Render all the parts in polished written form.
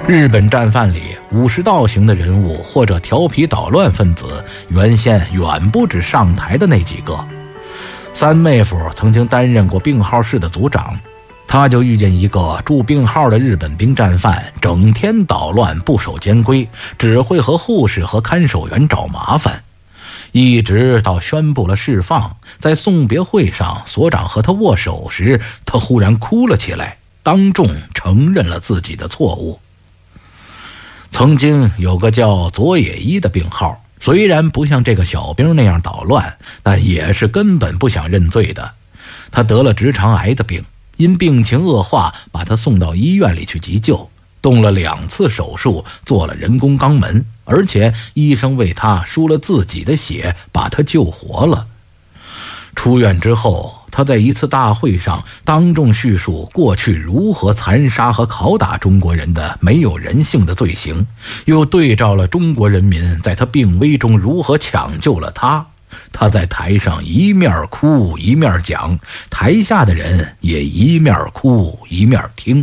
日本战犯里武士道型的人物或者调皮捣乱分子，原先远不止上台的那几个。三妹夫曾经担任过病号室的组长，他就遇见一个住病号的日本兵战犯，整天捣乱不守监规，只会和护士和看守员找麻烦。一直到宣布了释放，在送别会上所长和他握手时，他忽然哭了起来，当众承认了自己的错误。曾经有个叫佐野一的病号，虽然不像这个小兵那样捣乱，但也是根本不想认罪的。他得了直肠癌的病，因病情恶化，把他送到医院里去急救，动了2次手术，做了人工肛门，而且医生为他输了自己的血，把他救活了。出院之后，他在一次大会上当众叙述过去如何残杀和拷打中国人的没有人性的罪行，又对照了中国人民在他病危中如何抢救了他。他在台上一面哭一面讲，台下的人也一面哭一面听。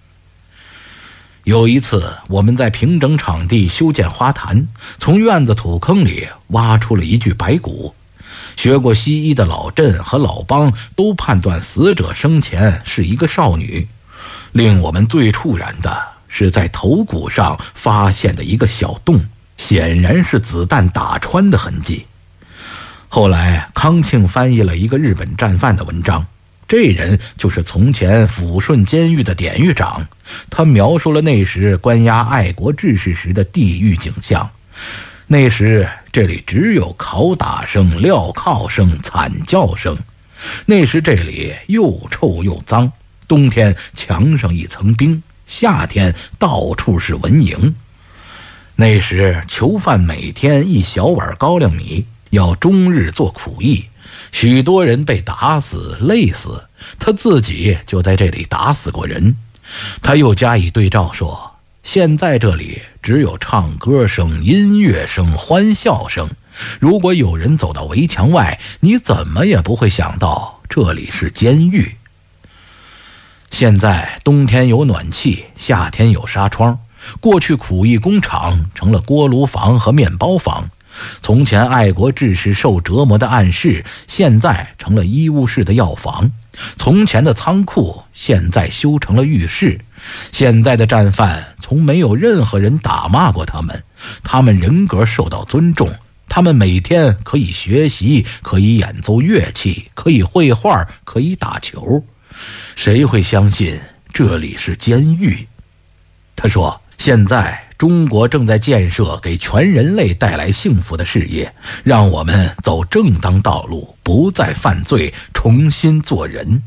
有一次，我们在平整场地修建花坛，从院子土坑里挖出了一具白骨。学过西医的老郑和老邦都判断死者生前是一个少女。令我们最触然的是在头骨上发现的一个小洞，显然是子弹打穿的痕迹。后来康庆翻译了一个日本战犯的文章，这人就是从前抚顺监狱的典狱长，他描述了那时关押爱国志士时的地狱景象。那时这里只有拷打声、镣铐声、惨叫声。那时这里又臭又脏，冬天墙上一层冰，夏天到处是蚊蝇。那时囚犯每天1小碗高粱米，要终日做苦役，许多人被打死累死，他自己就在这里打死过人。他又加以对照说，现在这里只有唱歌声、音乐声、欢笑声，如果有人走到围墙外，你怎么也不会想到这里是监狱。现在冬天有暖气，夏天有纱窗，过去苦役工厂成了锅炉房和面包房，从前爱国志士受折磨的暗室，现在成了医务室的药房，从前的仓库现在修成了浴室。现在的战犯从没有任何人打骂过他们，他们人格受到尊重，他们每天可以学习，可以演奏乐器，可以绘画，可以打球。谁会相信这里是监狱？他说，现在中国正在建设给全人类带来幸福的事业，让我们走正当道路，不再犯罪，重新做人。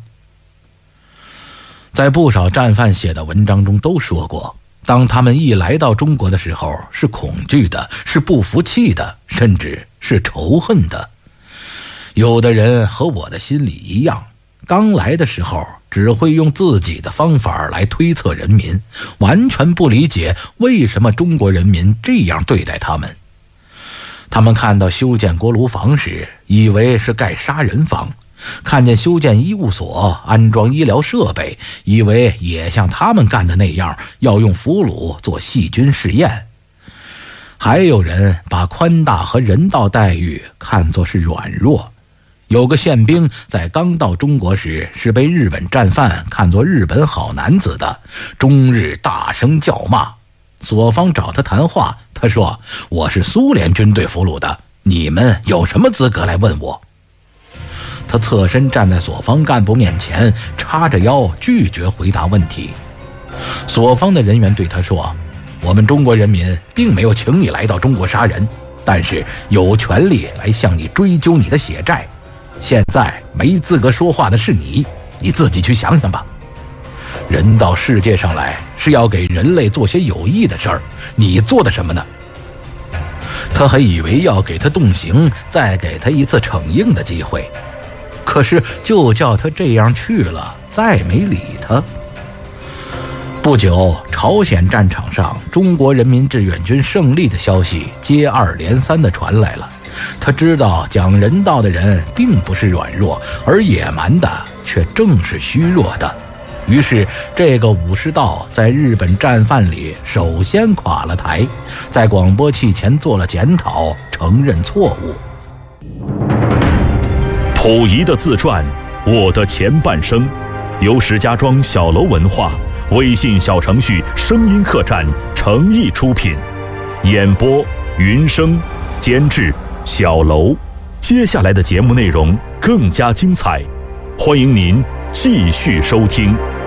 在不少战犯写的文章中都说过，当他们一来到中国的时候，是恐惧的，是不服气的，甚至是仇恨的。有的人和我的心里一样，刚来的时候只会用自己的方法来推测人民，完全不理解为什么中国人民这样对待他们。他们看到修建锅炉房时，以为是盖杀人房；看见修建医务所、安装医疗设备，以为也像他们干的那样，要用俘虏做细菌试验。还有人把宽大和人道待遇看作是软弱。有个宪兵在刚到中国时，是被日本战犯看作日本好男子的，终日大声叫骂。所方找他谈话，他说，我是苏联军队俘虏的，你们有什么资格来问我？他侧身站在所方干部面前，叉着腰拒绝回答问题。所方的人员对他说，我们中国人民并没有请你来到中国杀人，但是有权利来向你追究你的血债。现在没资格说话的是你，你自己去想想吧。人到世界上来是要给人类做些有益的事儿，你做的什么呢？他还以为要给他动刑，再给他一次惩硬的机会，可是就叫他这样去了，再没理他。不久，朝鲜战场上中国人民志愿军胜利的消息接二连三地传来了。他知道讲人道的人并不是软弱，而野蛮的却正是虚弱的。 于是这个武士道在日本战犯里首先垮了台，在广播器前做了检讨，承认错误。 溥仪的自传《我的前半生》，由石家庄小楼文化微信小程序声音客栈诚意出品，演播云生，监制小楼。接下来的节目内容更加精彩，欢迎您继续收听。